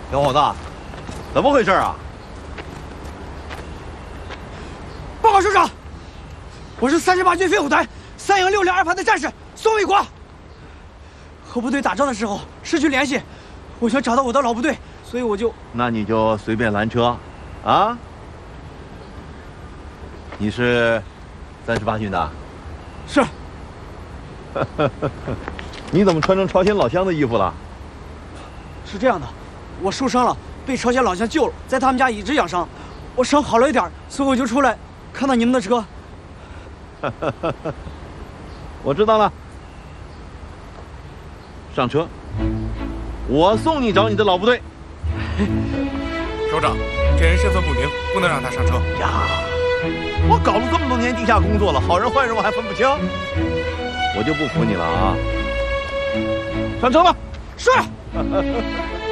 小伙子，怎么回事啊？ 报告首长，我是38军飞虎团3营6连2排的战士宋卫国。和部队打仗的时候失去联系，我想找到我的老部队，所以我就…… 那你就随便拦车，啊？你是38军的？ 是。 你怎么穿成朝鲜老乡的衣服了？ 是这样的，我受伤了，被朝鲜老乡救了，在他们家一直养伤，我伤好了一点，所以我就出来看到你们的车。 我知道了，上车，我送你找你的老部队。 首长，这人身份不明，不能让他上车。 呀，我搞了这么多年地下工作了，好人坏人我还分不清，我就不服你了啊！上车吧。 是。